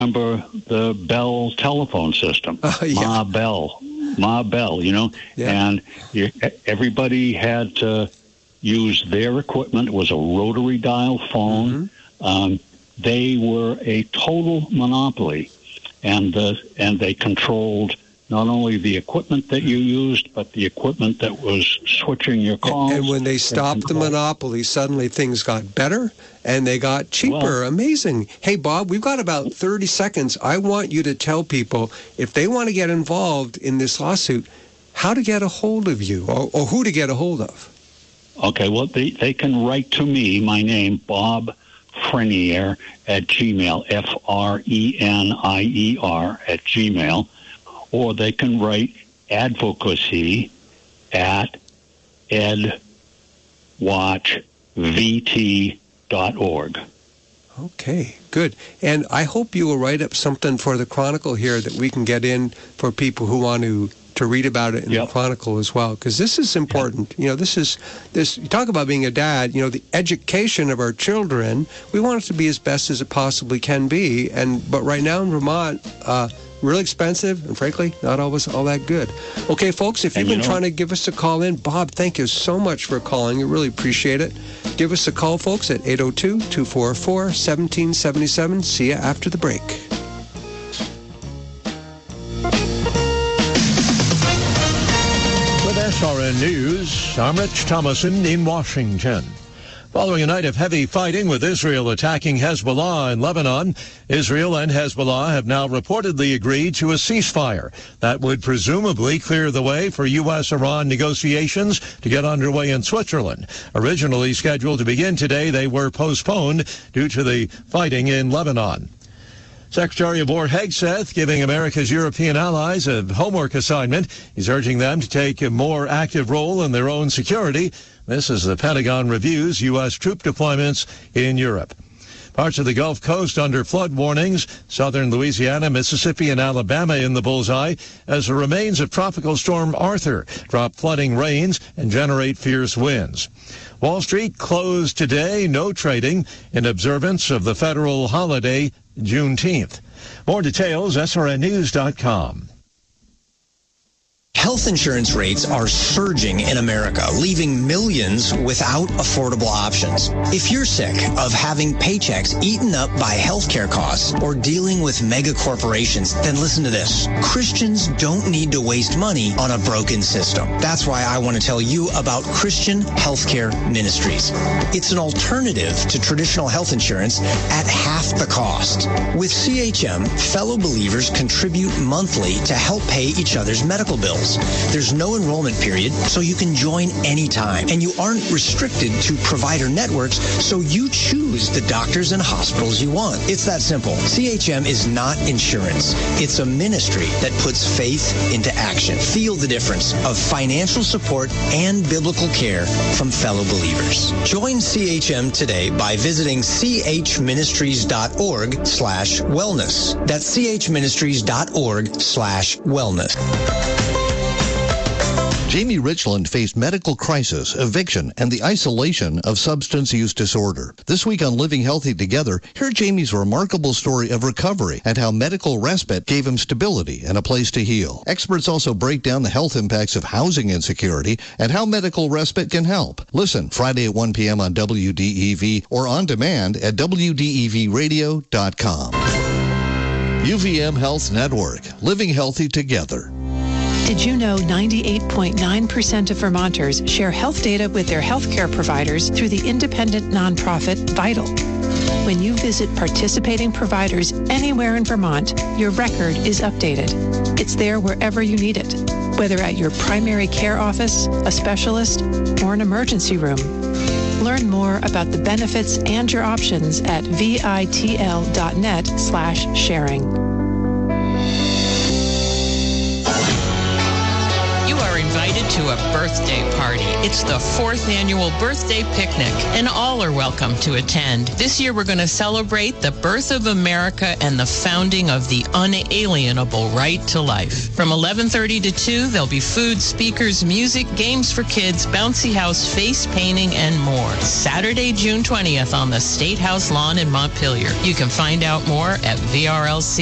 remember the Bell telephone system, Ma Bell, and everybody had to use their equipment. It was a rotary dial phone. Mm-hmm. They were a total monopoly, and they controlled not only the equipment that you used, but the equipment that was switching your calls. And when they stopped the monopoly, suddenly things got better and they got cheaper. Well, amazing. Hey, Bob, we've got about 30 seconds. I want you to tell people, if they want to get involved in this lawsuit, how to get a hold of you or who to get a hold of. Okay, well, they can write to me, my name, Bob Frenier at Gmail, Frenier at Gmail. Or they can write advocacy at edwatchvt.org. Okay, good. And I hope you will write up something for the Chronicle here that we can get in for people who want to read about it in the Chronicle as well, because this is important. You know, this you talk about being a dad, the education of our children, we want it to be as best as it possibly can be. But right now in Vermont, really expensive, and frankly, not always all that good. Okay, folks, if you've been trying to give us a call in, Bob, thank you so much for calling. I really appreciate it. Give us a call, folks, at 802-244-1777. See you after the break. With SRN News, I'm Rich Thomason in Washington. Following a night of heavy fighting with Israel attacking Hezbollah in Lebanon, Israel and Hezbollah have now reportedly agreed to a ceasefire that would presumably clear the way for U.S.-Iran negotiations to get underway in Switzerland. Originally scheduled to begin today, they were postponed due to the fighting in Lebanon. Secretary of War Hegseth giving America's European allies a homework assignment. He's urging them to take a more active role in their own security. This is the Pentagon reviews U.S. troop deployments in Europe. Parts of the Gulf Coast under flood warnings, southern Louisiana, Mississippi, and Alabama in the bullseye as the remains of Tropical Storm Arthur drop flooding rains and generate fierce winds. Wall Street closed today, no trading, in observance of the federal holiday Juneteenth. More details, srnnews.com. Health insurance rates are surging in America, leaving millions without affordable options. If you're sick of having paychecks eaten up by healthcare costs or dealing with mega corporations, then listen to this. Christians don't need to waste money on a broken system. That's why I want to tell you about Christian Healthcare Ministries. It's an alternative to traditional health insurance at half the cost. With CHM, fellow believers contribute monthly to help pay each other's medical bills. There's no enrollment period, so you can join anytime. And you aren't restricted to provider networks, so you choose the doctors and hospitals you want. It's that simple. CHM is not insurance. It's a ministry that puts faith into action. Feel the difference of financial support and biblical care from fellow believers. Join CHM today by visiting chministries.org/wellness. That's chministries.org/wellness. Jamie Richland faced medical crisis, eviction, and the isolation of substance use disorder. This week on Living Healthy Together, hear Jamie's remarkable story of recovery and how medical respite gave him stability and a place to heal. Experts also break down the health impacts of housing insecurity and how medical respite can help. Listen Friday at 1 p.m. on WDEV or on demand at WDEVradio.com. UVM Health Network, Living Healthy Together. Did you know 98.9% of Vermonters share health data with their healthcare providers through the independent nonprofit Vital? When you visit participating providers anywhere in Vermont, your record is updated. It's there wherever you need it, whether at your primary care office, a specialist, or an emergency room. Learn more about the benefits and your options at vitl.net/sharing. invited to a birthday party. It's the 4th annual birthday picnic, and all are welcome to attend. This year we're going to celebrate the birth of America and the founding of the unalienable right to life. From 11:30 to 2, there'll be food, speakers, music, games for kids, bouncy house, face painting, and more. Saturday, June 20th on the State House lawn in Montpelier. You can find out more at VRLC.